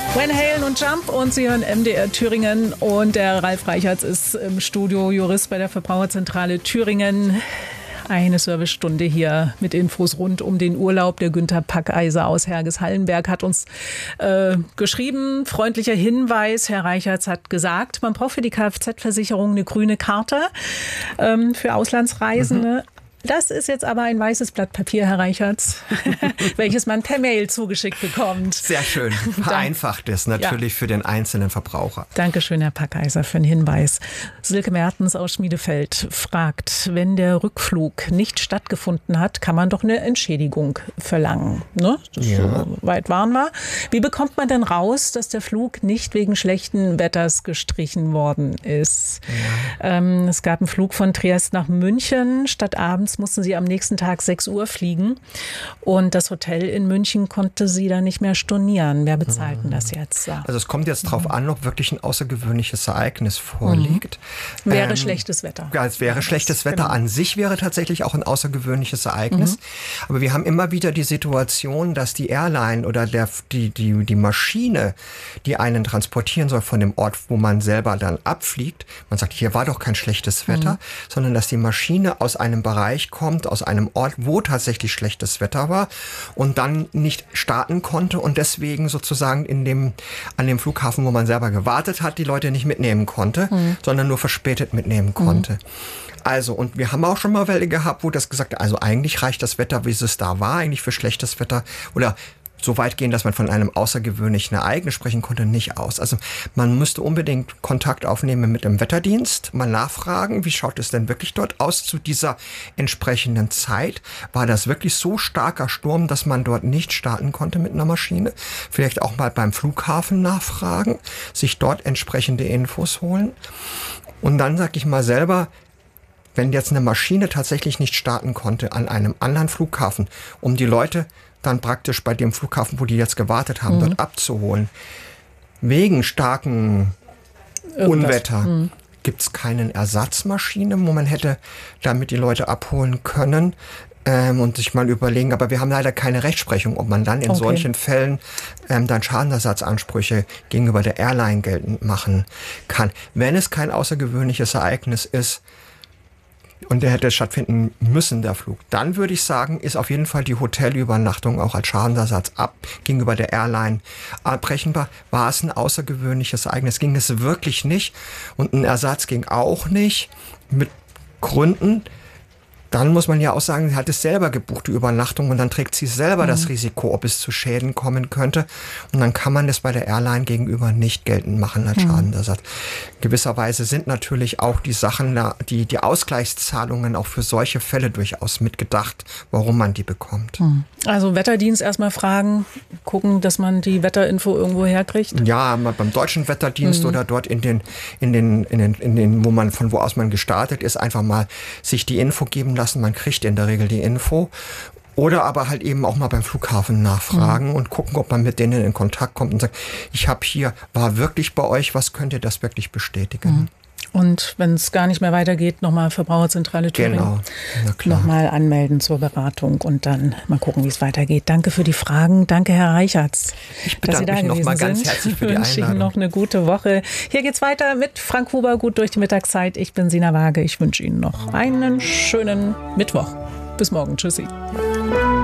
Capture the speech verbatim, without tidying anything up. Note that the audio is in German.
Van Halen und Jump und Sie hören M D R Thüringen und der Ralf Reichertz ist im Studio, Jurist bei der Verbraucherzentrale Thüringen. Eine Servicestunde hier mit Infos rund um den Urlaub. Der Günther Packeiser aus Herges-Hallenberg hat uns äh, geschrieben. Freundlicher Hinweis, Herr Reichertz hat gesagt, man braucht für die Kfz-Versicherung eine grüne Karte ähm, für Auslandsreisende. Mhm. Das ist jetzt aber ein weißes Blatt Papier, Herr Reichertz, welches man per Mail zugeschickt bekommt. Sehr schön. Vereinfacht es natürlich ja. für den einzelnen Verbraucher. Dankeschön, Herr Packeiser, für den Hinweis. Silke Mertens aus Schmiedefeld fragt, wenn der Rückflug nicht stattgefunden hat, kann man doch eine Entschädigung verlangen. Ne? Ja. So weit waren wir. Wie bekommt man denn raus, dass der Flug nicht wegen schlechten Wetters gestrichen worden ist? Ja. Ähm, es gab einen Flug von Triest nach München. Statt abends mussten sie am nächsten Tag sechs Uhr fliegen und das Hotel in München konnte sie dann nicht mehr stornieren. Wer bezahlt denn das jetzt? Ja. Also es kommt jetzt darauf mhm. an, ob wirklich ein außergewöhnliches Ereignis vorliegt. Mhm. Wäre ähm, schlechtes Wetter. Ja, es wäre ja, schlechtes Wetter. Genau. An sich wäre tatsächlich auch ein außergewöhnliches Ereignis. Mhm. Aber wir haben immer wieder die Situation, dass die Airline oder der, die, die, die Maschine, die einen transportieren soll von dem Ort, wo man selber dann abfliegt, man sagt, hier war doch kein schlechtes Wetter, mhm. sondern dass die Maschine aus einem Bereich kommt, aus einem Ort, wo tatsächlich schlechtes Wetter war und dann nicht starten konnte und deswegen sozusagen in dem, an dem Flughafen, wo man selber gewartet hat, die Leute nicht mitnehmen konnte, mhm. sondern nur verspätet mitnehmen konnte. Mhm. Also, und wir haben auch schon mal Welle gehabt, wo das gesagt hat, also eigentlich reicht das Wetter, wie es da war, eigentlich für schlechtes Wetter oder so weit gehen, dass man von einem außergewöhnlichen Ereignis sprechen konnte, nicht aus. Also man müsste unbedingt Kontakt aufnehmen mit dem Wetterdienst, mal nachfragen, wie schaut es denn wirklich dort aus zu dieser entsprechenden Zeit? War das wirklich so starker Sturm, dass man dort nicht starten konnte mit einer Maschine? Vielleicht auch mal beim Flughafen nachfragen, sich dort entsprechende Infos holen. Und dann sag ich mal selber, wenn jetzt eine Maschine tatsächlich nicht starten konnte an einem anderen Flughafen, um die Leute dann praktisch bei dem Flughafen, wo die jetzt gewartet haben, mhm. dort abzuholen. Wegen starken Irgendwas. Unwetter mhm. gibt es keine Ersatzmaschine, wo man hätte damit die Leute abholen können ähm, und sich mal überlegen. Aber wir haben leider keine Rechtsprechung, ob man dann in okay. solchen Fällen ähm, dann Schadenersatzansprüche gegenüber der Airline geltend machen kann. Wenn es kein außergewöhnliches Ereignis ist, und der hätte stattfinden müssen, der Flug. Dann würde ich sagen, ist auf jeden Fall die Hotelübernachtung auch als Schadensersatz ab gegenüber der Airline abbrechenbar. War es ein außergewöhnliches Ereignis? Ging es wirklich nicht? Und ein Ersatz ging auch nicht mit Gründen. Dann muss man ja auch sagen, sie hat es selber gebucht, die Übernachtung, und dann trägt sie selber mhm. das Risiko, ob es zu Schäden kommen könnte. Und dann kann man das bei der Airline gegenüber nicht geltend machen als mhm. Schadenersatz. Gewisserweise sind natürlich auch die Sachen, die, die Ausgleichszahlungen auch für solche Fälle durchaus mitgedacht, warum man die bekommt. Mhm. Also Wetterdienst erstmal fragen, gucken, dass man die Wetterinfo irgendwo herkriegt? Ja, beim deutschen Wetterdienst mhm. oder dort in den, in den, in den, in den, wo man, von wo aus man gestartet ist, einfach mal sich die Info geben lassen. Man kriegt in der Regel die Info. Oder aber halt eben auch mal beim Flughafen nachfragen mhm. und gucken, ob man mit denen in Kontakt kommt und sagt, ich habe hier, war wirklich bei euch, was könnt ihr das wirklich bestätigen? Mhm. Und wenn es gar nicht mehr weitergeht, nochmal Verbraucherzentrale Thüringen. Genau, na klar. Nochmal anmelden zur Beratung und dann mal gucken, wie es weitergeht. Danke für die Fragen. Danke, Herr Reichertz, ich bedanke dass Sie da mich nochmal ganz herzlich für die Einladung. Ich wünsche Ihnen noch eine gute Woche. Hier geht's weiter mit Frank Huber, gut durch die Mittagszeit. Ich bin Sina Waage. Ich wünsche Ihnen noch einen schönen Mittwoch. Bis morgen. Tschüssi.